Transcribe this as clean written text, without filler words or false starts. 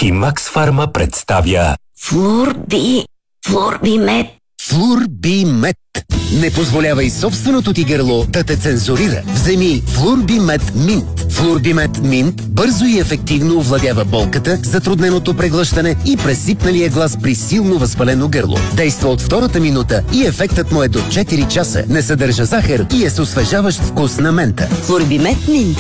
и Макс Фарма представя Флурбимет. Флурбимет. Не позволявай собственото ти гърло да те цензурира. Вземи Флурбимет Минт. Флурбимет Минт бързо и ефективно овладява болката, затрудненото преглъщане и пресипналия глас при силно възпалено гърло. Действа от втората минута и ефектът му е до 4 часа. Не съдържа захар и е с освежаващ вкус на мента. Флурбимет Минт.